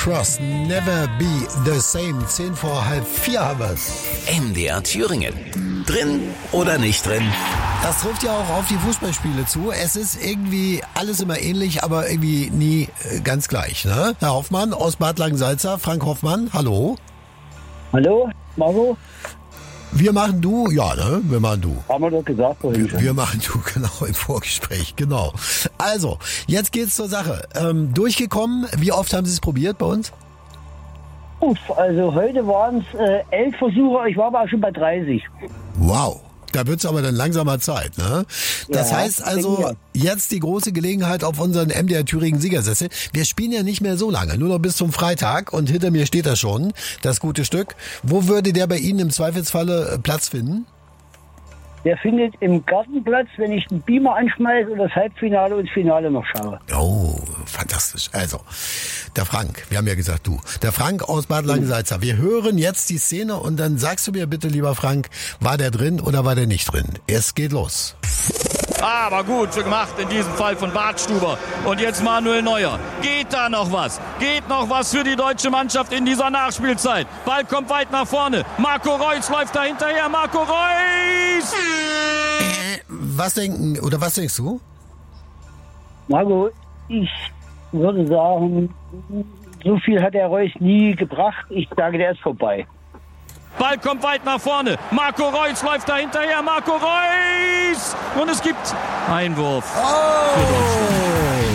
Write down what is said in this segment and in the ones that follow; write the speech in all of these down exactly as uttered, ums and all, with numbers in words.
Cross, never be the same. Zehn vor halb vier haben wir's. M D R Thüringen. Drin oder nicht drin? Das trifft ja auch auf die Fußballspiele zu. Es ist irgendwie alles immer ähnlich, aber irgendwie nie äh, ganz gleich. Ne? Herr Hoffmann aus Bad Langensalza, Frank Hoffmann, hallo. Hallo, Marco? Wir machen du, ja, ne? Wir machen du. Haben wir doch gesagt vorhin schon. Wir machen du, genau, im Vorgespräch, genau. Also, jetzt geht's zur Sache. Ähm, durchgekommen, wie oft haben Sie es probiert bei uns? Uff, also heute waren es äh, elf Versuche, ich war aber auch schon bei dreißig. Wow. Da wird's aber dann langsamer Zeit, ne? Das Ja, heißt also, jetzt die große Gelegenheit auf unseren M D R Thüringen Siegersessel. Wir spielen ja nicht mehr so lange, nur noch bis zum Freitag und hinter mir steht das schon, das gute Stück. Wo würde der bei Ihnen im Zweifelsfalle Platz finden? Der findet im Gartenplatz, wenn ich den Beamer anschmeiße und das Halbfinale und das Finale noch schaue. Oh, fantastisch. Also, der Frank, wir haben ja gesagt du, der Frank aus Bad Langensalza. Wir hören jetzt die Szene und dann sagst du mir bitte, lieber Frank, war der drin oder war der nicht drin? Es geht los. Aber gut gemacht in diesem Fall von Bartstuber. Und jetzt Manuel Neuer. Geht da noch was? Geht noch was für die deutsche Mannschaft in dieser Nachspielzeit? Ball kommt weit nach vorne. Marco Reus läuft da hinterher. Marco Reus! Äh, was denken, oder was denkst du? Marco, ich würde sagen, so viel hat der Reus nie gebracht. Ich sage, der ist vorbei. Ball kommt weit nach vorne. Marco Reus läuft da hinterher. Marco Reus! Und es gibt Einwurf Oh! für Deutschland.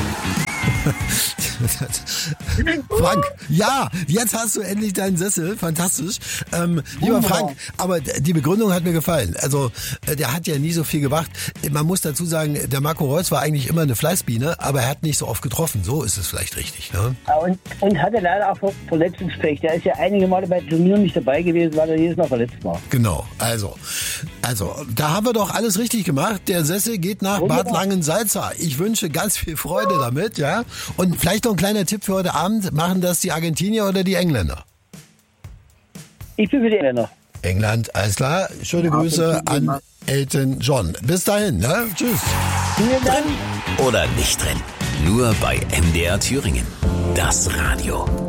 Frank, ja, jetzt hast du endlich deinen Sessel, fantastisch. Ähm, lieber Frank, aber die Begründung hat mir gefallen. Also, äh, der hat ja nie so viel gemacht. Man muss dazu sagen, der Marco Reus war eigentlich immer eine Fleißbiene, aber er hat nicht so oft getroffen. So ist es vielleicht richtig, ne? Und, und hatte leider auch Ver- Verletzungspech. Der ist ja einige Male bei Turnieren nicht dabei gewesen, weil er jedes Mal verletzt war. Genau, also, also, da haben wir doch alles richtig gemacht. Der Sessel geht nach Bad Langensalza. Ich wünsche ganz viel Freude damit, ja. Und vielleicht noch ein kleiner Tipp für heute Abend. Machen das die Argentinier oder die Engländer? Ich bin für die Engländer. England, alles klar. Schöne Grüße an Elton John. Bis dahin, ne? Tschüss. Vielen Dank. Oder nicht drin? Nur bei M D R Thüringen. Das Radio.